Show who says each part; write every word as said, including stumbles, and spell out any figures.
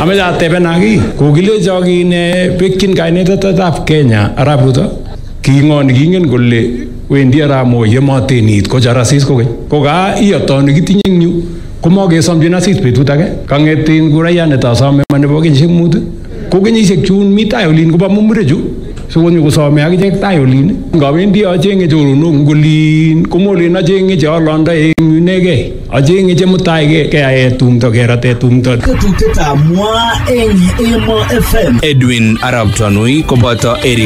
Speaker 1: Amache ateben aki kokilecho kine bekyin kainetab Kenya Arap Ruto king'oni kingen kole wendi Arap Moi yematenit kochar asis kokeny ko ka iyotoni kitinye eng yu komakesomchin asis betut age kang'etin kuraya netasome nebo kenyisiek mut ko kenyisiek chun mi tai olin kobo mumrechu sikonyo kosome akichek tai olin ngawendi acheng'e choronok ngolin komolen acheng'e cheolondo eng inegei acheng'e chemutai keyae tumdo kerate tumdo
Speaker 2: Tetutietab mwa eng Emo F M.
Speaker 3: Edwin Arap Tanui koboto Eric